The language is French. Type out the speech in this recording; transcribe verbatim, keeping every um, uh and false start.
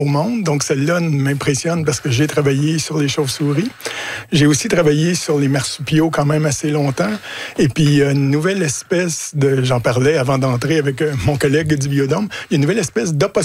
au monde. Donc, celle-là m'impressionne parce que j'ai travaillé sur les chauves-souris. J'ai aussi travaillé sur les marsupiaux quand même assez longtemps. Et puis, une nouvelle espèce de... J'en parlais avant d'entrer avec mon collègue du Biodôme. Il y a une nouvelle espèce d'opossum